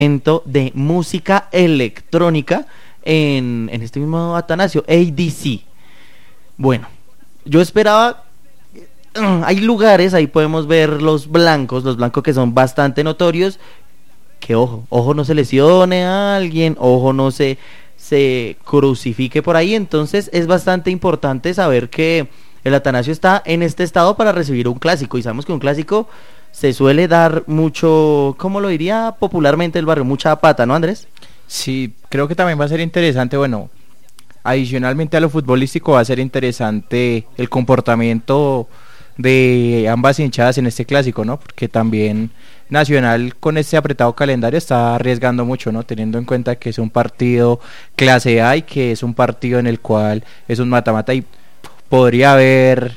de música electrónica en este mismo Atanasio, ADC. Bueno, yo esperaba, hay lugares, ahí podemos ver los blancos que son bastante notorios, que ojo no se lesione a alguien, ojo no se crucifique por ahí. Entonces es bastante importante saber que el Atanasio está en este estado para recibir un clásico, y sabemos que un clásico se suele dar mucho, ¿cómo lo diría popularmente el barrio? Mucha pata, ¿no, Andrés? Sí, creo que también va a ser interesante, bueno, adicionalmente a lo futbolístico va a ser interesante el comportamiento de ambas hinchadas en este clásico, ¿no? Porque también Nacional con este apretado calendario está arriesgando mucho, ¿no? Teniendo en cuenta que es un partido clase A y que es un partido en el cual es un mata-mata y podría haber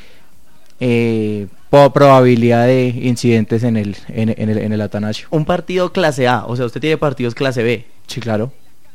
probabilidad de incidentes en el Atanasio. Un partido clase A, o sea, usted tiene partidos clase B. Sí, claro.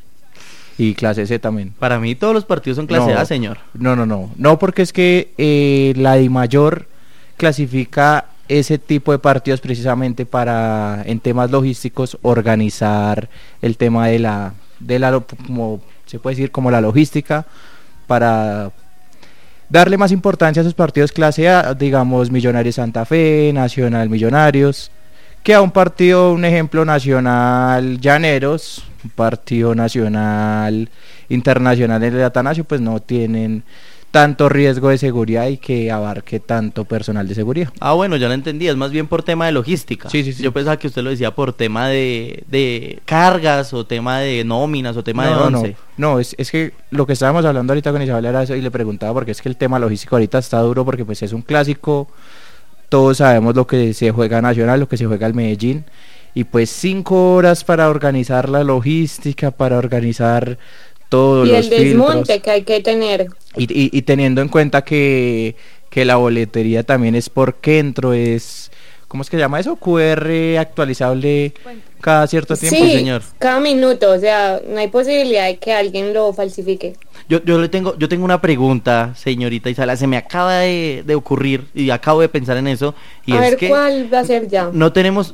Y clase C también. Para mí todos los partidos son clase A, señor. No, porque es que la DIMAYOR clasifica ese tipo de partidos precisamente para, en temas logísticos, organizar el tema de la como se puede decir, como la logística, para darle más importancia a esos partidos clase A, digamos Millonarios Santa Fe, Nacional Millonarios, que a un partido, un ejemplo, Nacional Llaneros, un partido Nacional Internacional en el Atanasio, pues no tienen tanto riesgo de seguridad y que abarque tanto personal de seguridad. Ah, bueno, ya lo entendí, es más bien por tema de logística. Sí. Yo pensaba que usted lo decía por tema de cargas, o tema de nóminas, o tema de once. No, es que lo que estábamos hablando ahorita con Isabel era eso, y le preguntaba porque es que el tema logístico ahorita está duro, porque pues es un clásico, todos sabemos lo que se juega Nacional, lo que se juega el Medellín, y pues 5 horas para organizar la logística, para organizar todos los filtros. Y el desmonte que hay que tener. Y teniendo en cuenta que la boletería también es por Kentro, es, ¿cómo es que se llama eso? QR actualizable cada cierto tiempo, sí, señor. Cada minuto, o sea, no hay posibilidad de que alguien lo falsifique. Yo tengo una pregunta, señorita Isala, se me acaba de ocurrir y acabo de pensar en eso, y a es ver que cuál va a ser ya. no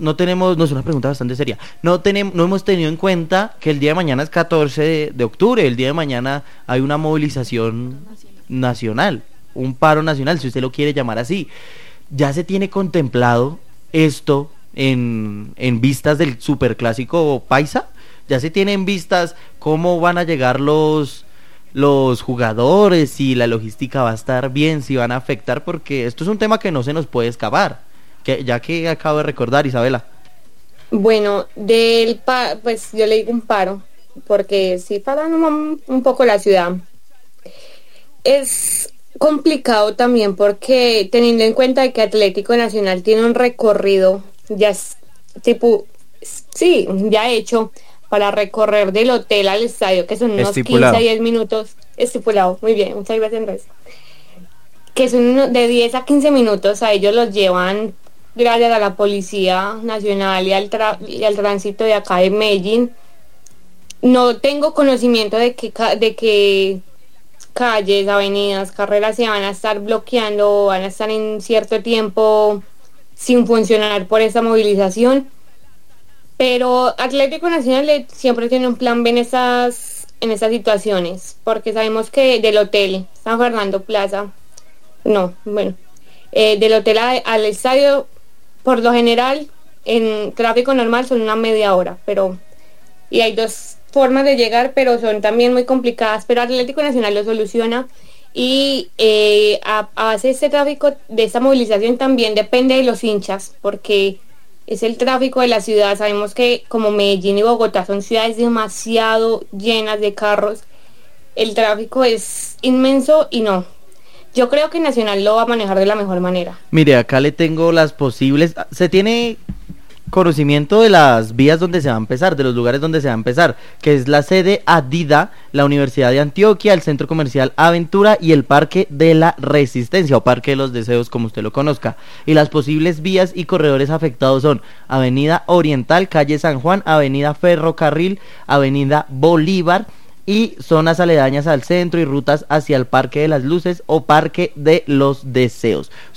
es una pregunta bastante seria. No hemos tenido en cuenta que el día de mañana es 14 de octubre, el día de mañana hay una movilización nacional, un paro nacional, si usted lo quiere llamar así. ¿Ya se tiene contemplado esto en vistas del superclásico paisa? ¿Ya se tiene en vistas cómo van a llegar los jugadores, si la logística va a estar bien, si van a afectar? Porque esto es un tema que no se nos puede escapar, ya que acabo de recordar, Isabela. Bueno, pues yo le digo un paro, porque sí paran un poco la ciudad. Es complicado también porque teniendo en cuenta que Atlético Nacional tiene un recorrido ya ya hecho para recorrer del hotel al estadio, que son unos estipulado. 15 a 10 minutos, estipulado, muy bien, muchas gracias Andrés, que son de 10 a 15 minutos, a ellos los llevan gracias a la Policía Nacional y al tránsito de acá de Medellín. No tengo conocimiento de que calles, avenidas, carreras se van a estar bloqueando, van a estar en cierto tiempo sin funcionar por esa movilización, pero Atlético Nacional siempre tiene un plan B en esas situaciones, porque sabemos que del hotel San Fernando Plaza, del hotel al estadio, por lo general en tráfico normal son una media hora, y hay dos formas de llegar, pero son también muy complicadas, pero Atlético Nacional lo soluciona, y hace este tráfico de esta movilización también depende de los hinchas, porque es el tráfico de la ciudad. Sabemos que como Medellín y Bogotá son ciudades demasiado llenas de carros, el tráfico es inmenso, y yo creo que Nacional lo va a manejar de la mejor manera. Mire, acá le tengo las posibles, se tiene conocimiento de las vías donde se va a empezar, de los lugares donde se va a empezar, que es la sede Adida, la Universidad de Antioquia, el Centro Comercial Aventura y el Parque de la Resistencia, o Parque de los Deseos, como usted lo conozca. Y las posibles vías y corredores afectados son Avenida Oriental, Calle San Juan, Avenida Ferrocarril, Avenida Bolívar, y zonas aledañas al centro y rutas hacia el Parque de las Luces o Parque de los Deseos.